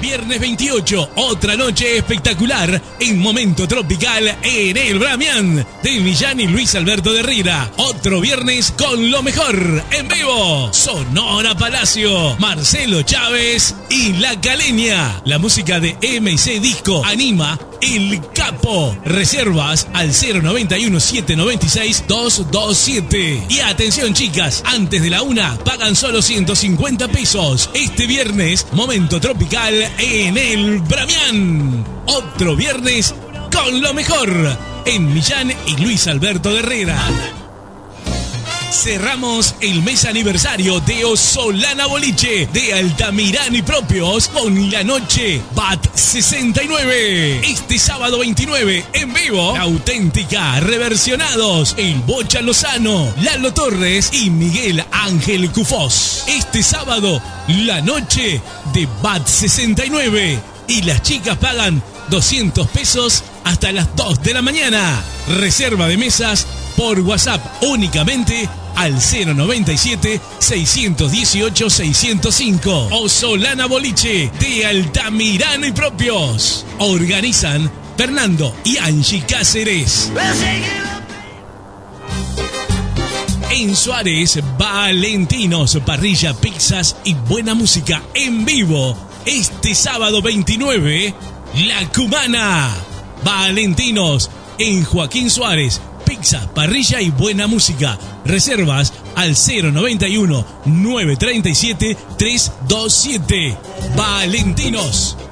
viernes 28, otra noche espectacular en Momento Tropical en el Bramian de Millán y Luis Alberto de Rira. Otro viernes con lo mejor en vivo. Sonora Palacio, Marcelo Chávez y La Caleña. La música de MC Disco anima El Capo. Reservas al 091-796-227. Y atención chicas, antes de la 1 pagan solo 150 pesos. Este viernes, Momento Tropical en el Bramian. Otro viernes con lo mejor en Millán y Luis Alberto de Herrera. Cerramos el mes aniversario de Osolana Boliche de Altamirano y Propios con la noche BAT 69. Este sábado 29 en vivo, La Auténtica, Reversionados, El Bocha Lozano, Lalo Torres y Miguel Ángel Cufós. Este sábado, la noche de BAT 69 y las chicas pagan 200 pesos hasta las 2 de la mañana. Reserva de mesas por WhatsApp únicamente al 097-618-605. Osolana Boliche de Altamirano y Propios. Organizan Fernando y Angie Cáceres. En Suárez, Valentinos, parrilla, pizzas y buena música en vivo. Este sábado 29, La Cumana. Valentinos en Joaquín Suárez. Pizza, parrilla y buena música. Reservas al 091-937-327. Valentinos.